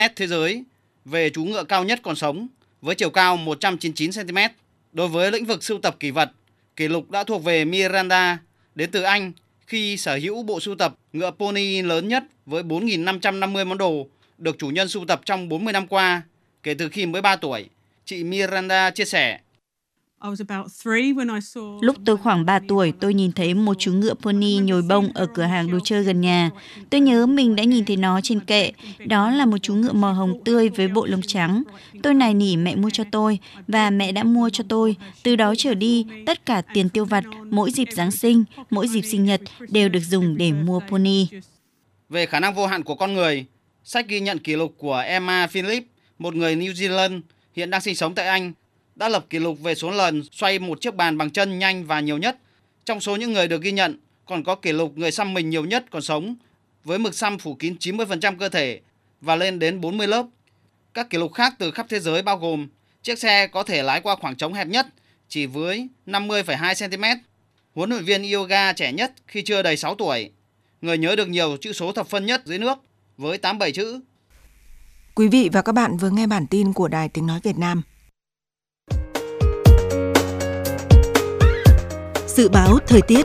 thế giới về chú ngựa cao nhất còn sống với chiều cao 199 cm. Đối với lĩnh vực sưu tập kỷ vật, kỷ lục đã thuộc về Miranda đến từ Anh khi sở hữu bộ sưu tập ngựa pony lớn nhất với 4.550 món đồ được chủ nhân sưu tập trong 40 năm qua kể từ khi mới 3 tuổi. Chị Miranda chia sẻ. Lúc tôi khoảng 3 tuổi, tôi nhìn thấy một chú ngựa pony nhồi bông ở cửa hàng đồ chơi gần nhà. Tôi nhớ mình đã nhìn thấy nó trên kệ. Đó là một chú ngựa màu hồng tươi với bộ lông trắng. Tôi nài nỉ mẹ mua cho tôi và mẹ đã mua cho tôi. Từ đó trở đi, tất cả tiền tiêu vặt, mỗi dịp Giáng sinh, mỗi dịp sinh nhật đều được dùng để mua pony. Về khả năng vô hạn của con người, sách ghi nhận kỷ lục của Emma Phillips, một người New Zealand hiện đang sinh sống tại Anh, đã lập kỷ lục về số lần xoay một chiếc bàn bằng chân nhanh và nhiều nhất. Trong số những người được ghi nhận, còn có kỷ lục người xăm mình nhiều nhất còn sống, với mực xăm phủ kín 90% cơ thể và lên đến 40 lớp. Các kỷ lục khác từ khắp thế giới bao gồm chiếc xe có thể lái qua khoảng trống hẹp nhất chỉ với 50,2 cm, huấn luyện viên yoga trẻ nhất khi chưa đầy 6 tuổi, người nhớ được nhiều chữ số thập phân nhất dưới nước với 87 chữ. Quý vị và các bạn vừa nghe bản tin của Đài Tiếng Nói Việt Nam. Dự báo thời tiết.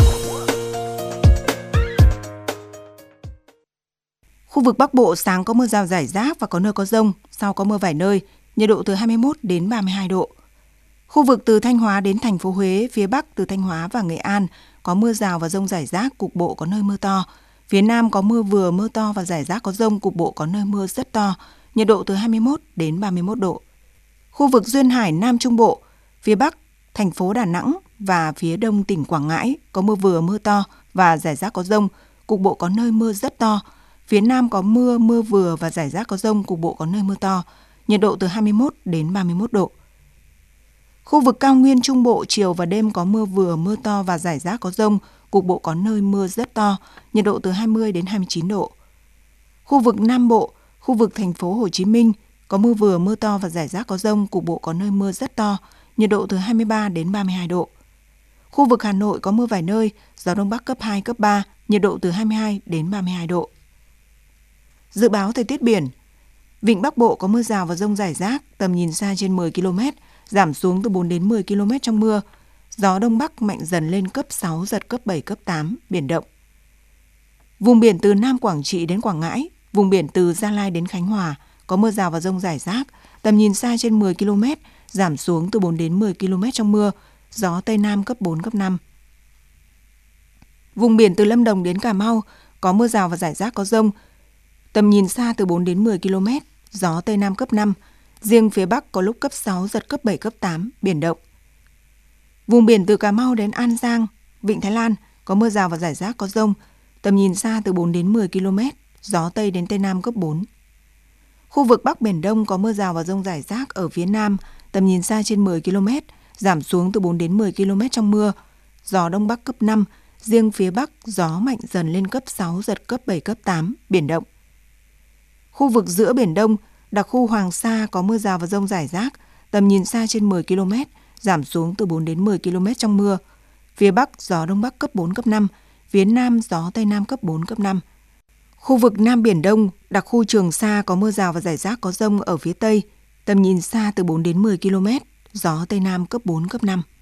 Khu vực Bắc Bộ sáng có mưa rào rải rác và có nơi có dông, sau có mưa vài nơi, nhiệt độ từ 21 đến 32 độ. Khu vực từ Thanh Hóa đến thành phố Huế, phía Bắc từ Thanh Hóa và Nghệ An có mưa rào và dông rải rác, cục bộ có nơi mưa to. Phía Nam có mưa vừa, mưa to và rải rác có dông, cục bộ có nơi mưa rất to, nhiệt độ từ 21 đến 31 độ. Khu vực Duyên Hải Nam Trung Bộ, phía Bắc thành phố Đà Nẵng và phía Đông tỉnh Quảng Ngãi có mưa vừa, mưa to và rải rác có dông, cục bộ có nơi mưa rất to. Phía Nam có mưa, mưa vừa và rải rác có dông, cục bộ có nơi mưa to, nhiệt độ từ 21 đến 31 độ. Khu vực cao nguyên Trung Bộ, chiều và đêm có mưa vừa, mưa to và rải rác có dông, cục bộ có nơi mưa rất to, nhiệt độ từ 20 đến 29 độ. Khu vực Nam Bộ, khu vực thành phố Hồ Chí Minh có mưa vừa, mưa to và rải rác có dông, cục bộ có nơi mưa rất to, nhiệt độ từ 23 đến 32 độ. Khu vực Hà Nội có mưa vài nơi, gió Đông Bắc cấp 2, cấp 3, nhiệt độ từ 22 đến 32 độ. Dự báo thời tiết biển. Vịnh Bắc Bộ có mưa rào và dông rải rác, tầm nhìn xa trên 10 km, giảm xuống từ 4 đến 10 km trong mưa. Gió Đông Bắc mạnh dần lên cấp 6, giật cấp 7, cấp 8, biển động. Vùng biển từ Nam Quảng Trị đến Quảng Ngãi, vùng biển từ Gia Lai đến Khánh Hòa có mưa rào và dông rải rác, tầm nhìn xa trên 10 km, giảm xuống từ 4 đến 10 km trong mưa, gió Tây Nam cấp 4, cấp 5. Vùng biển từ Lâm Đồng đến Cà Mau có mưa rào và rải rác có dông, tầm nhìn xa từ 4 đến 10 km, gió Tây Nam cấp 5, riêng phía Bắc có lúc cấp 6, giật cấp 7, cấp 8, biển động. Vùng biển từ Cà Mau đến An Giang, Vịnh Thái Lan có mưa rào và rải rác có dông, tầm nhìn xa từ 4 đến 10 km, gió Tây đến Tây Nam cấp 4. Khu vực Bắc Biển Đông có mưa rào và dông rải rác ở phía Nam, tầm nhìn xa trên 10 km, giảm xuống từ 4 đến 10 km trong mưa, gió Đông Bắc cấp 5, riêng phía Bắc gió mạnh dần lên cấp 6, giật cấp 7, cấp 8, biển động. Khu vực giữa Biển Đông, đặc khu Hoàng Sa có mưa rào và dông rải rác, tầm nhìn xa trên 10 km, giảm xuống từ 4 đến 10 km trong mưa. Phía Bắc gió Đông Bắc cấp 4, cấp 5, phía Nam gió Tây Nam cấp 4, cấp 5. Khu vực Nam Biển Đông, đặc khu Trường Sa có mưa rào và rải rác có dông ở phía Tây, tầm nhìn xa từ 4 đến 10 km, gió Tây Nam cấp 4, cấp 5.